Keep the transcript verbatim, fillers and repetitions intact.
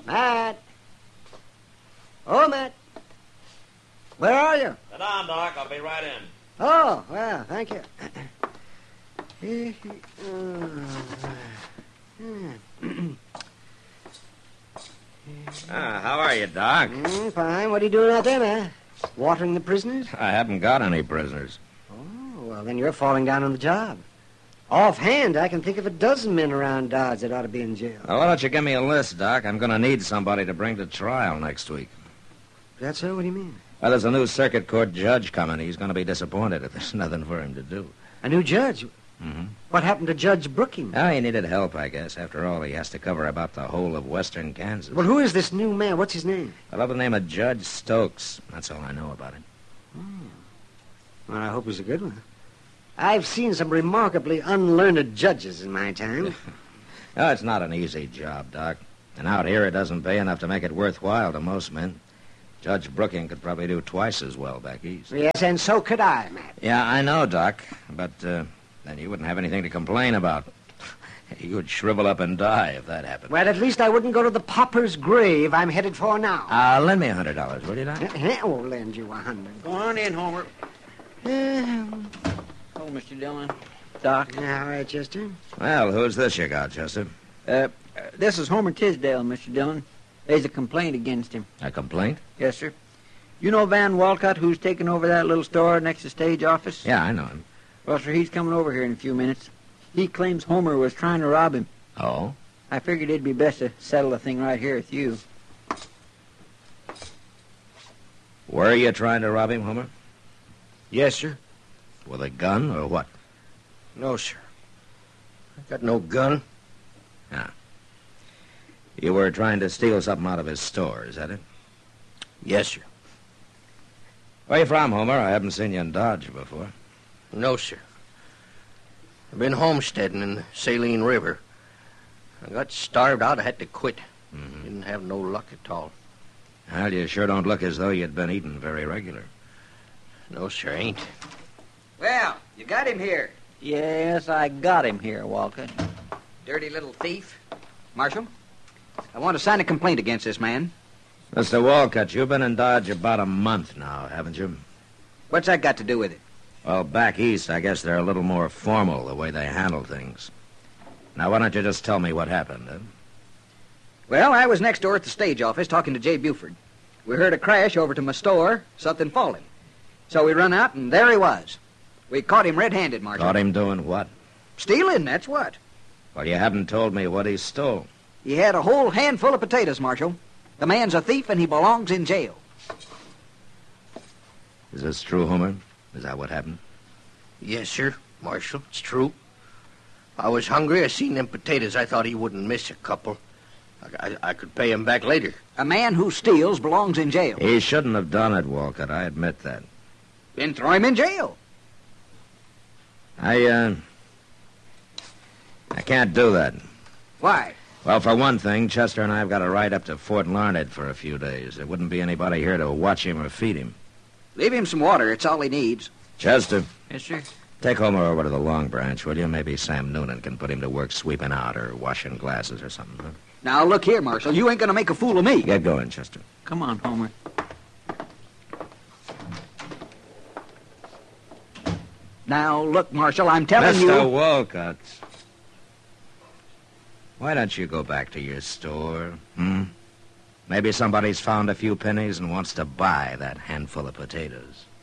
Matt. Oh, Matt. Where are you? Sit down, Doc. I'll be right in. Oh, well, thank you. Ah, how are you, Doc? Mm, fine. What are you doing out there, Matt? Watering the prisoners? I haven't got any prisoners. Oh, well, then you're falling down on the job. Offhand, I can think of a dozen men around Dodge that ought to be in jail. Well, why don't you give me a list, Doc? I'm going to need somebody to bring to trial next week. Is that so? What do you mean? Well, there's a new circuit court judge coming. He's going to be disappointed if there's nothing for him to do. A new judge? Mm-hmm. What happened to Judge Brooking? Oh, he needed help, I guess. After all, he has to cover about the whole of western Kansas. Well, who is this new man? What's his name? I love the name of Judge Stokes. That's all I know about him. Oh. Well, I hope he's a good one. I've seen some remarkably unlearned judges in my time. Oh, it's not an easy job, Doc. And out here, it doesn't pay enough to make it worthwhile to most men. Judge Brooking could probably do twice as well back east. Yes, and so could I, Matt. Yeah, I know, Doc. But uh, then you wouldn't have anything to complain about. You would shrivel up and die if that happened. Well, at least I wouldn't go to the pauper's grave I'm headed for now. Uh, lend me a hundred dollars, will you, Doc? I'll lend you a hundred. Go on in, Homer. Uh, Oh, Mister Dillon. Doc. all right, Chester. Well, who's this you got, Chester? Uh, this is Homer Tisdale, Mister Dillon. There's a complaint against him. A complaint? Yes, sir. You know Van Walcott, who's taken over that little store next to stage office? Yeah, I know him. Well, sir, he's coming over here in a few minutes. He claims Homer was trying to rob him. Oh? I figured it'd be best to settle the thing right here with you. Were you trying to rob him, Homer? Yes, sir. With a gun or what? No, sir. I got no gun. Ah. You were trying to steal something out of his store, is that it? Yes, sir. Where you from, Homer? I haven't seen you in Dodge before. No, sir. I've been homesteading in the Saline River. I got starved out. I had to quit. Mm-hmm. Didn't have no luck at all. Well, you sure don't look as though you'd been eating very regular. No, sir, ain't. Well, you got him here. Yes, I got him here, Walcott. Dirty little thief. Marshal, I want to sign a complaint against this man. Mister Walcott, you've been in Dodge about a month now, haven't you? What's that got to do with it? Well, back east, I guess they're a little more formal, the way they handle things. Now, why don't you just tell me what happened, huh? Well, I was next door at the stage office talking to Jay Buford. We heard a crash over to my store, something falling. So we run out, and there he was. We caught him red-handed, Marshal. Caught him doing what? Stealing, that's what. Well, you haven't told me what he stole. He had a whole handful of potatoes, Marshal. The man's a thief, and he belongs in jail. Is this true, Homer? Is that what happened? Yes, sir, Marshal. It's true. I was hungry. I seen them potatoes. I thought he wouldn't miss a couple. I, I, I could pay him back later. A man who steals belongs in jail. He shouldn't have done it, Walcott. I admit that. Then throw him in jail. I, uh... I can't do that. Why? Well, for one thing, Chester and I have got to ride up to Fort Larned for a few days. There wouldn't be anybody here to watch him or feed him. Leave him some water. It's all he needs. Chester, Yes, sir. take Homer over to the Long Branch, will you? Maybe Sam Noonan can put him to work sweeping out or washing glasses or something, huh? Now, look here, Marshal. You ain't going to make a fool of me. Get going, Chester. Come on, Homer. Now, look, Marshal, I'm telling Mister you... Walcott, why don't you go back to your store, hmm? Maybe somebody's found a few pennies and wants to buy that handful of potatoes.